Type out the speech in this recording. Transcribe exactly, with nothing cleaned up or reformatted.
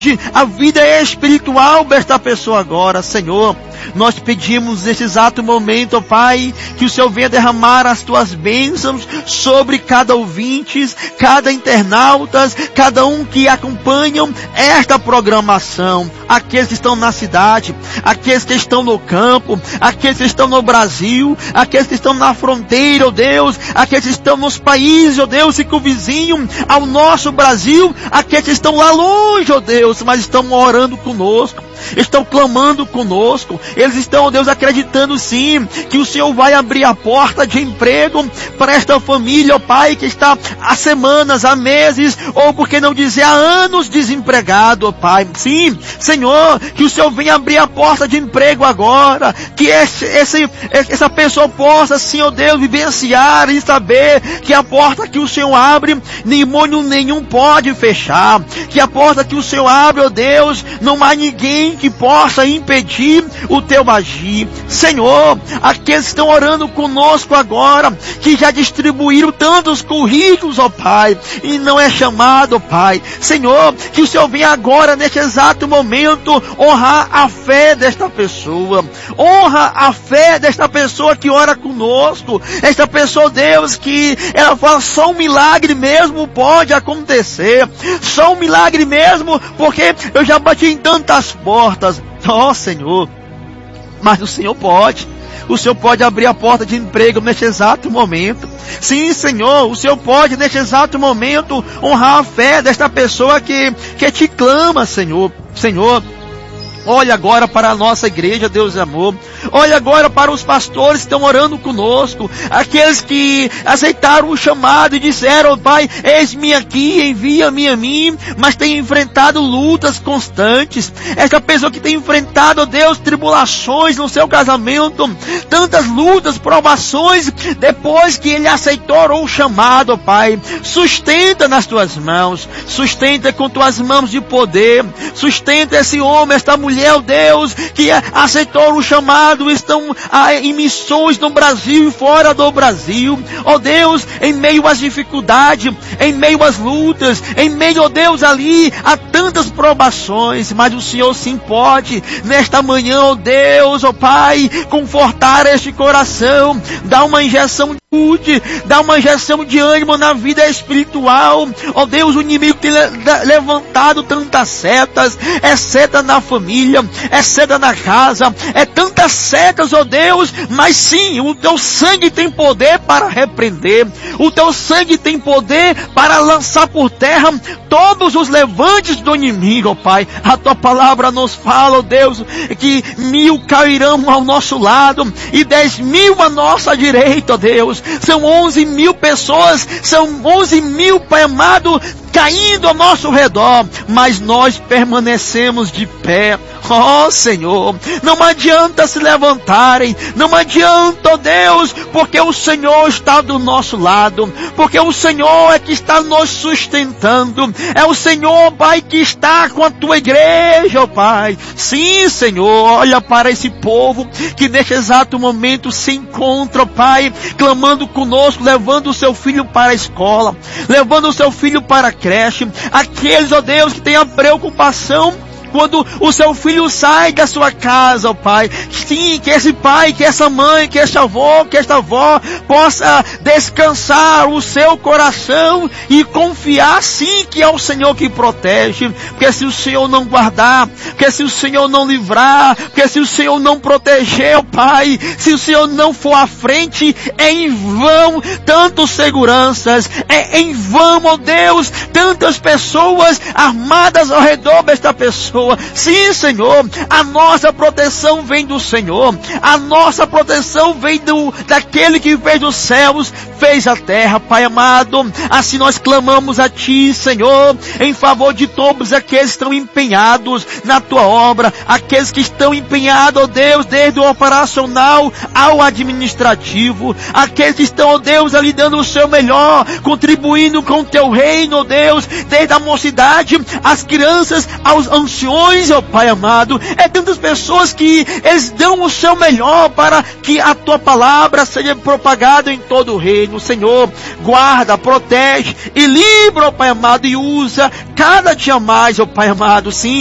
a vida espiritual desta pessoa agora, Senhor. Nós pedimos nesse exato momento, ó Pai, que o Senhor venha derramar as tuas bênçãos sobre cada ouvinte, cada internauta, cada um que acompanham esta programação. Aqueles que estão na cidade, aqueles que estão no campo, aqueles que estão no Brasil, aqueles que estão na fronteira, ó Deus, aqueles que estão nos países, ó Deus, que vizinham ao nosso Brasil, aqueles que estão lá longe, ó Deus, mas estão orando conosco, estão clamando conosco. Eles estão, ó Deus, acreditando sim, que o Senhor vai abrir a porta de emprego para esta família, ó Pai, que está há semanas, há meses, ou por que não dizer, há anos desempregado, ó Pai. Sim, Senhor, que o Senhor venha abrir a porta de emprego agora, que esse, esse, essa pessoa possa, sim, ó Deus, vivenciar e saber que a porta que o Senhor abre, demônio nenhum pode fechar, que a porta que o Senhor abre, ó Deus, não há ninguém que possa impedir o teu agir. Senhor, aqueles que estão orando conosco agora, que já distribuíram tantos currículos, ó Pai, e não é chamado, ó Pai. Senhor, que o Senhor venha agora, neste exato momento, honrar a fé desta pessoa. Honra a fé desta pessoa que ora conosco. Esta pessoa, Deus, que ela fala, só um milagre mesmo pode acontecer. Só um milagre mesmo, porque eu já bati em tantas portas. Ó Senhor, mas o Senhor pode. O Senhor pode abrir a porta de emprego neste exato momento. Sim, Senhor, o Senhor pode neste exato momento honrar a fé desta pessoa que, que te clama, Senhor. Senhor, olha agora para a nossa igreja, Deus de amor. Olha agora para os pastores que estão orando conosco. Aqueles que aceitaram o chamado e disseram, Pai, eis-me aqui, envia-me a mim. Mas tem enfrentado lutas constantes. Esta pessoa que tem enfrentado, Deus, tribulações no seu casamento. Tantas lutas, provações. Depois que ele aceitou o chamado, Pai. Sustenta nas tuas mãos. Sustenta com tuas mãos de poder. Sustenta esse homem, esta mulher, oh Deus, que aceitou o chamado, estão ah, em missões no Brasil e fora do Brasil. Ó oh Deus, em meio às dificuldades, em meio às lutas, em meio, ó oh Deus, ali a tantas provações, mas o Senhor sim pode, nesta manhã, ó oh Deus, ó oh Pai, confortar este coração, dar uma injeção de saúde, dar uma injeção de ânimo na vida espiritual. Ó oh Deus, o inimigo tem levantado tantas setas, é seta na família, é seta na casa, é tantas setas, ó oh Deus, mas sim, o teu sangue tem poder para repreender, o teu sangue tem poder para lançar por terra todos os levantes do inimigo, ó oh Pai. A tua palavra nos fala, ó oh Deus, que mil cairão ao nosso lado e dez mil à nossa direita, ó oh Deus. São onze mil pessoas, são onze mil, Pai amado, caindo ao nosso redor, mas nós permanecemos de pé. Ó oh, Senhor, não adianta se levantarem, não adianta, ó oh Deus, porque o Senhor está do nosso lado, porque o Senhor é que está nos sustentando, é o Senhor, Pai, que está com a tua igreja, ó Pai. Sim, Senhor, olha para esse povo que neste exato momento se encontra, ó Pai, clamando conosco, levando o seu filho para a escola, levando o seu filho para a creche, aqueles, ó Deus, que têm a preocupação quando o seu filho sai da sua casa, ó Pai. Sim, que esse pai, que essa mãe, que esse avô, que esta avó possa descansar o seu coração e confiar sim que é o Senhor que protege. Porque se o Senhor não guardar, porque se o Senhor não livrar, porque se o Senhor não proteger, ó Pai, se o Senhor não for à frente, é em vão tantas seguranças, é em vão, ó Deus, tantas pessoas armadas ao redor desta pessoa. Sim, Senhor, a nossa proteção vem do Senhor, a nossa proteção vem do, daquele que fez os céus, fez a terra, Pai amado. Assim nós clamamos a Ti, Senhor, em favor de todos aqueles que estão empenhados na Tua obra, aqueles que estão empenhados, ó Deus, desde o operacional ao administrativo, aqueles que estão, ó Deus, ali dando o seu melhor, contribuindo com o Teu reino, ó Deus, desde a mocidade, as crianças, aos anciões, reuniões, ó Pai amado. É tantas pessoas que eles dão o seu melhor para que a tua palavra seja propagada em todo o reino. Senhor, guarda, protege e livra, ó Pai amado, e usa cada dia mais, ó Pai amado, sim,